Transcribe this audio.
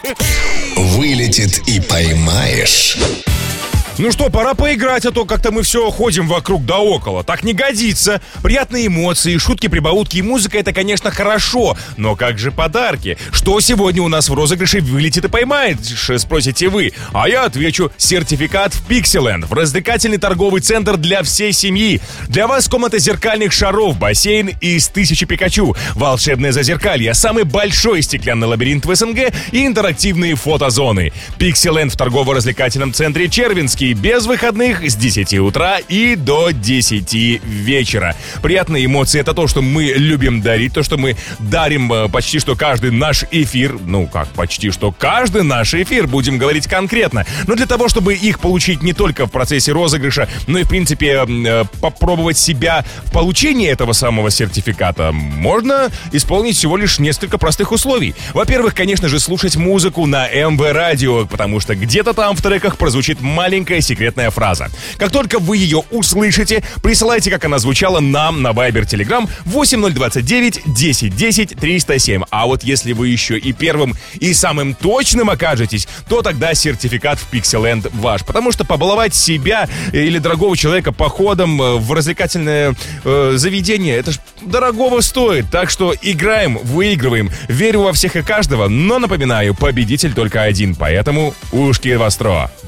Вылетит и поймаешь. Ну что, пора поиграть, а то как-то мы все ходим вокруг да около. Так не годится. Приятные эмоции, шутки, прибаутки и музыка — это, конечно, хорошо. Но как же подарки? Что сегодня у нас в розыгрыше «Вылетит и поймаешь», спросите вы. А я отвечу: сертификат в Pixieland, в развлекательный торговый центр для всей семьи. Для вас комната зеркальных шаров, бассейн из 1000 Пикачу, волшебное зазеркалье, самый большой стеклянный лабиринт в СНГ и интерактивные фотозоны. Pixieland в торгово-развлекательном центре Червинский. Без выходных с 10 утра и до 10 вечера. Приятные эмоции — это то, что мы любим дарить, то, что мы дарим почти что каждый наш эфир. Ну, как почти что каждый наш эфир, будем говорить конкретно. Но для того, чтобы их получить не только в процессе розыгрыша, но и, в принципе, попробовать себя в получении этого самого сертификата, можно исполнить всего лишь несколько простых условий. Во-первых, конечно же, слушать музыку на МВ Радио, потому что где-то там в треках прозвучит маленькая секретная фраза. Как только вы ее услышите, присылайте, как она звучала, нам на Viber Telegram 8029 1010 307. А вот если вы еще и первым и самым точным окажетесь, то тогда сертификат в Pixieland ваш. Потому что побаловать себя или дорогого человека походом в развлекательное заведение — это ж дорогого стоит. Так что играем, выигрываем. Верю во всех и каждого, но напоминаю, победитель только один. Поэтому ушки востро.